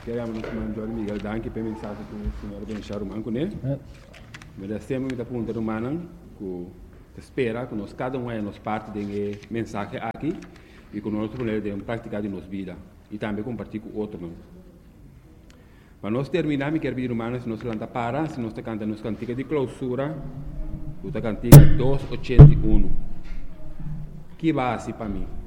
Queremos nos mandar Miguel Danke para mensagem que o senhor Benchar o manco, né? Mas sempre me pergunta humana que espera que nós cada nos parte de mensagem aqui e que nós podemos praticar de nossa vida e também compartilhar com outros. Para nós terminar, me quero pedir humana se nós lanta para, se nós cantamos nos cantiga de clausura, o cantiga 281. Que base para mim?